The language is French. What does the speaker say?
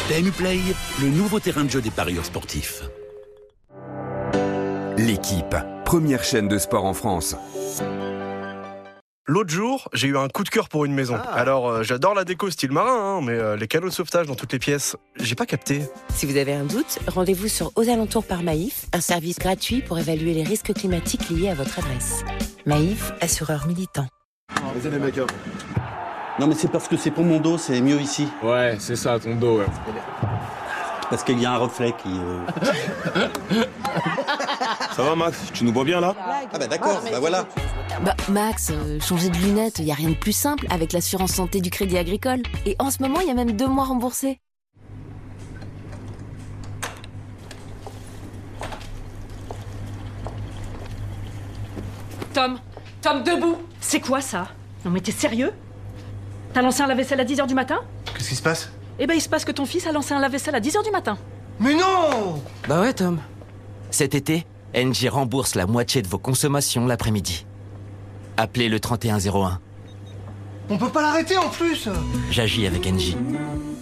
PMU Play, le nouveau terrain de jeu des parieurs sportifs. L'équipe, première chaîne de sport en France. L'autre jour, j'ai eu un coup de cœur pour une maison. Alors, j'adore la déco style marin, mais les canaux de sauvetage dans toutes les pièces, j'ai pas capté. Si vous avez un doute, rendez-vous sur Aux Alentours par Maïf, un service gratuit pour évaluer les risques climatiques liés à votre adresse. Maïf, assureur militant. Vas-y les mecs. Non mais c'est parce que c'est pour mon dos, c'est mieux ici. Ouais, c'est ça, ton dos, ouais. Parce qu'il y a un reflet qui... Ça va Max, tu nous vois bien là? Ah bah d'accord, bah voilà. Bah Max, changer de lunettes, y a rien de plus simple avec l'assurance santé du Crédit Agricole. Et en ce moment, il y a même 2 mois remboursés. Tom, debout. C'est quoi ça? Non mais t'es sérieux? T'as lancé un lave-vaisselle à 10h du matin? Qu'est-ce qui se passe? Eh ben il se passe que ton fils a lancé un lave-vaisselle à 10h du matin. Mais non! Bah ouais, Tom. Cet été, Engie rembourse la moitié de vos consommations l'après-midi. Appelez le 3101. On peut pas l'arrêter en plus! J'agis avec Engie.